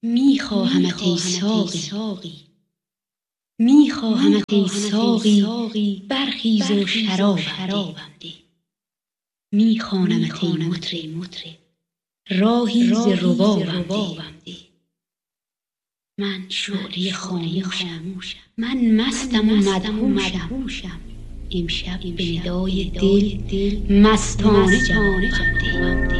میخواهمت ای ساقی، میخواهمت ای ساقی، برخیز و شرابم ده. میخوانمت ای مطرب، راهی ز ربابم ده. من شعله خاموشم، من مستم و مدهوشم، امشب به ندای دل مستانه جوابم ده.